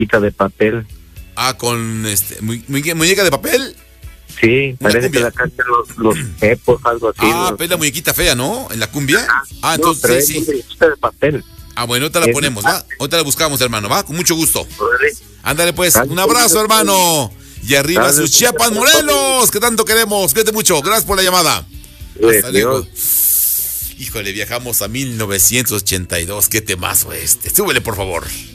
muñequita de papel. Con muñeca de papel. Sí, Una parece cumbia. que la cantan los Pepos, algo así. Pues la muñequita fea, ¿no? En la cumbia. No, Entonces pero sí. es muñequita de papel. Bueno, ahorita la Es ponemos, de ¿va? Ahorita la buscamos, hermano, ¿va? Con mucho gusto. Órale. Ándale, pues. Dale, Un abrazo, pues. hermano. Y arriba Dale, sus pues. Chiapas, Morelos, que tanto queremos. Cuídate mucho. Gracias por la llamada. Hasta luego. Híjole, viajamos a 1982. Qué temazo este. Súbele, por favor.